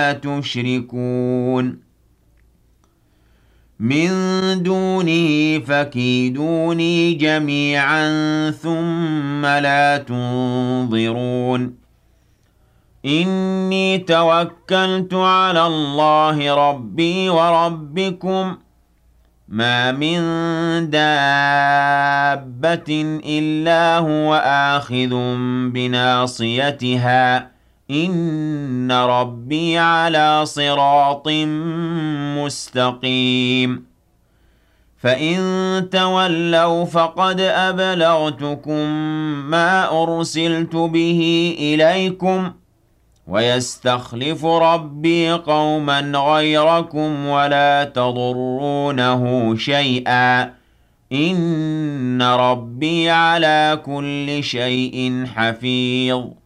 تشركون من دونه فكيدوني جميعا ثم لا تنظرون إني توكلت على الله ربي وربكم ما من دابة إلا هو آخذ بناصيتها إن ربي على صراط مستقيم فإن تولوا فقد أبلغتكم ما أرسلت به إليكم ويستخلف ربي قوما غيركم ولا تضرونه شيئا إن ربي على كل شيء حفيظ